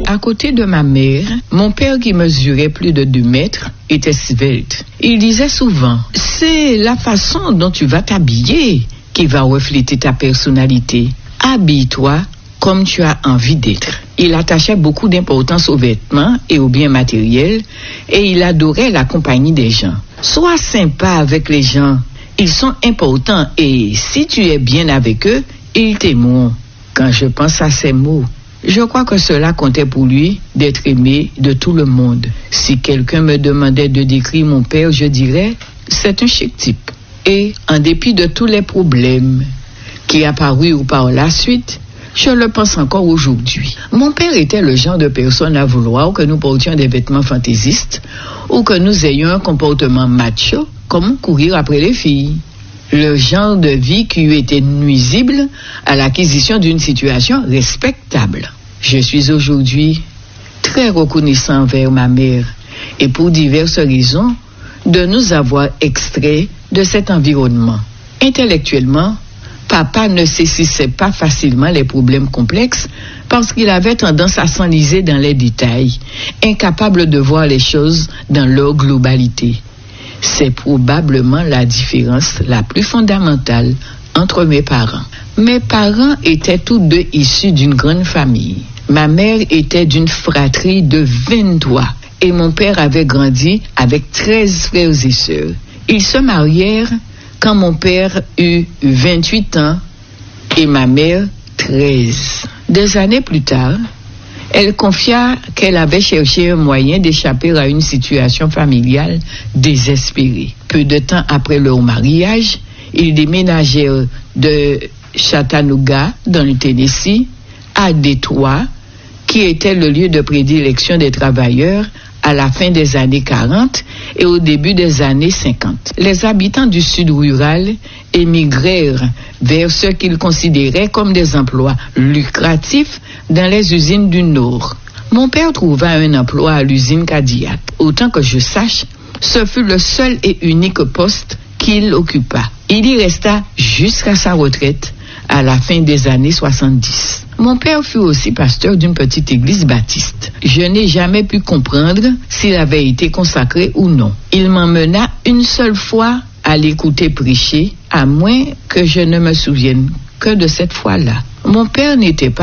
À côté de ma mère, mon père qui mesurait plus de 2 mètres était svelte. Il disait souvent, c'est la façon dont tu vas t'habiller qui va refléter ta personnalité. Habille-toi comme tu as envie d'être. Il attachait beaucoup d'importance aux vêtements et aux biens matériels et il adorait la compagnie des gens. Sois sympa avec les gens. Ils sont importants et si tu es bien avec eux, ils t'aimeront. Quand je pense à ces mots, je crois que cela comptait pour lui d'être aimé de tout le monde. Si quelqu'un me demandait de décrire mon père, je dirais, c'est un chic type. Et en dépit de tous les problèmes qui apparurent par la suite, je le pense encore aujourd'hui. Mon père était le genre de personne à vouloir que nous portions des vêtements fantaisistes ou que nous ayons un comportement macho comme courir après les filles. Le genre de vie qui eût été nuisible à l'acquisition d'une situation respectable. Je suis aujourd'hui très reconnaissant envers ma mère et pour diverses raisons de nous avoir extraits de cet environnement. Intellectuellement, papa ne saisissait pas facilement les problèmes complexes parce qu'il avait tendance à s'enliser dans les détails, incapable de voir les choses dans leur globalité. C'est probablement la différence la plus fondamentale entre mes parents. Mes parents étaient tous deux issus d'une grande famille. Ma mère était d'une fratrie de 23 et mon père avait grandi avec 13 frères et sœurs. Ils se marièrent quand mon père eut 28 ans et ma mère 13. Des années plus tard, elle confia qu'elle avait cherché un moyen d'échapper à une situation familiale désespérée. Peu de temps après leur mariage, ils déménagèrent de Chattanooga, dans le Tennessee, à Détroit, qui était le lieu de prédilection des travailleurs à la fin des années 40 et au début des années 50. Les habitants du sud rural émigrèrent vers ce qu'ils considéraient comme des emplois lucratifs dans les usines du Nord. Mon père trouva un emploi à l'usine Cadillac. Autant que je sache, ce fut le seul et unique poste qu'il occupa. Il y resta jusqu'à sa retraite à la fin des années 70. Mon père fut aussi pasteur d'une petite église baptiste. Je n'ai jamais pu comprendre s'il avait été consacré ou non. Il m'emmena une seule fois à l'écouter prêcher, à moins que je ne me souvienne que de cette fois-là. Mon père n'était pas